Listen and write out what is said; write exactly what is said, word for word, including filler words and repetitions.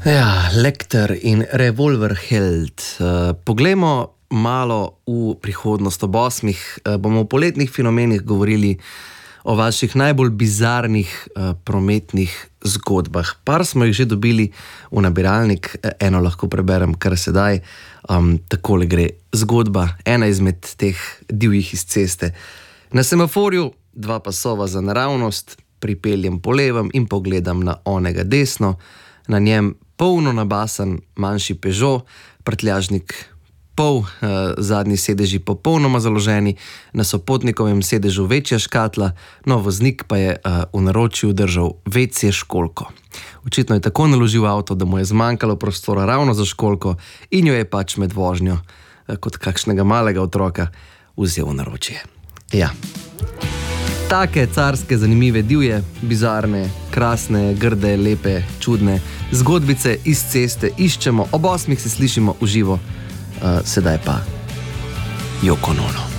Ja, Lecter in Revolverheld. Uh, poglejmo malo v prihodnost. Ob osmih uh, bomo v poletnih fenomenih govorili o vaših najbolj bizarnih uh, prometnih zgodbah. Par smo jih že dobili v nabiralnik, eno lahko preberem kar sedaj. Um, takole gre zgodba, ena izmed teh divjih iz ceste. Na semaforju dva pasova za naravnost, pripeljem po levem in pogledam na onega desno, na njem polno nabasan manjši Peugeot, prtljažnik pol, eh, zadnji sedeži popolnoma založeni, na sopotnikovem sedežu večja škatla, no voznik pa je eh, v naročju držal vece školjko. Očitno je tako naložil avto, da mu je zmanjkalo prostora ravno za školjko in jo je pač med vožnjo, eh, kot kakšnega malega otroka, vzel v naročje. Ja. Take carske, zanimive, divje, bizarne, krasne, grde, lepe, čudne zgodbice iz ceste iščemo, ob osmih se slišimo v živo, uh, sedaj pa Yoko Ono.